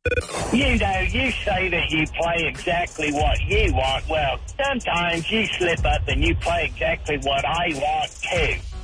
You know, you say that you play exactly what you want. Well, sometimes you slip up and you play exactly what I want too.